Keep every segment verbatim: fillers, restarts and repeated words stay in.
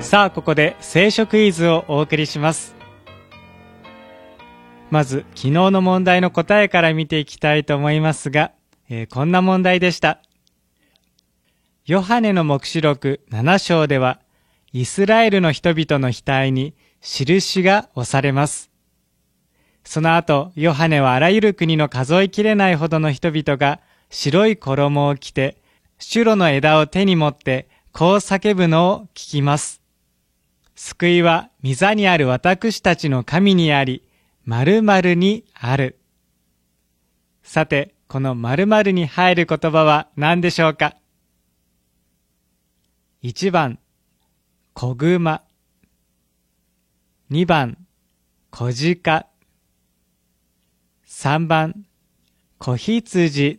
さあ、ここで聖書クイズをお送りします。まず、昨日の問題の答えから見ていきたいと思いますが、えー、こんな問題でした。ヨハネの黙示録なな章では、イスラエルの人々の額に印が押されます。その後、ヨハネはあらゆる国の数えきれないほどの人々が白い衣を着て、シュロの枝を手に持ってこう叫ぶのを聞きます。救いは御座にある私たちの神にあり、〇〇にある。さて、この〇〇に入る言葉は何でしょうか？いちばん、子熊。にばん、子鹿。さんばん、子羊。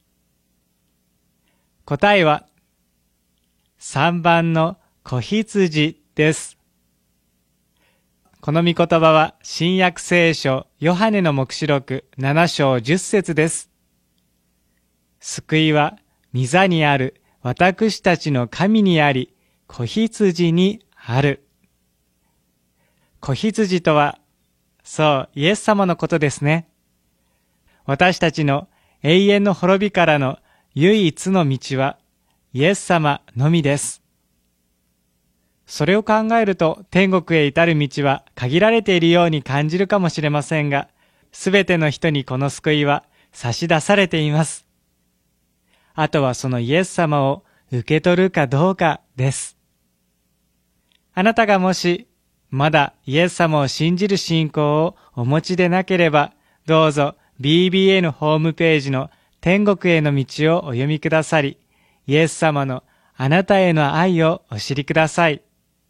答えはさんばんの子羊です。この御言葉は新約聖書ヨハネの黙示録なな章じゅっ節です。救いは御座にある私たちの神にあり、子羊にある。子羊とは、そう、イエス様のことですね。私たちの永遠の滅びからの唯一の道はイエス様のみです。それを考えると天国へ至る道は限られているように感じるかもしれませんが、すべての人にこの救いは差し出されています。あとはそのイエス様を受け取るかどうかです。あなたがもしまだイエス様を信じる信仰をお持ちでなければ、どうぞ ビービーエー のホームページの天国への道をお読みくださり、イエス様のあなたへの愛をお知りください。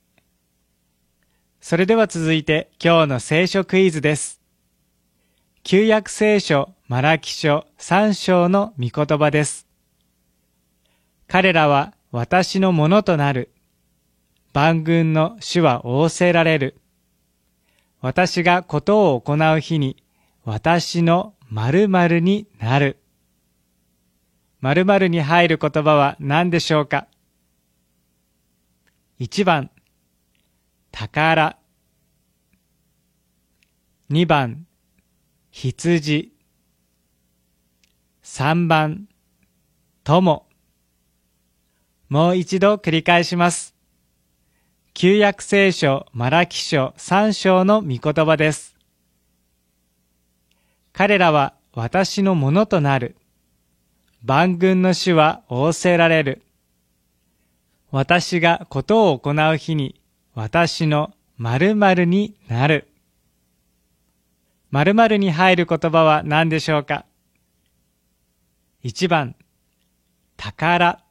それでは続いて今日の聖書クイズです。旧約聖書マラキ書さん章の御言葉です。彼らは私のものとなる。万軍の主は仰せられる。私がことを行う日に私の〇〇になる。〇〇に入る言葉は何でしょうか？いちばん、宝。にばん、羊。さんばん、友。もう一度繰り返します。旧約聖書マラキ書さん章の御言葉です。彼らは私のものとなる。万軍の主は仰せられる。私がことを行う日に私の〇〇になる。〇〇に入る言葉は何でしょうか？いちばん、宝。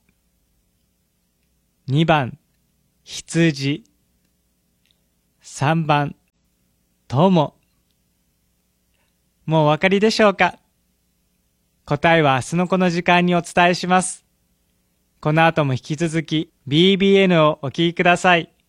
にばん、羊。さんばん、友。もうお分かりでしょうか？答えは明日のこの時間にお伝えします。この後も引き続き ビービーエヌ をお聞きください。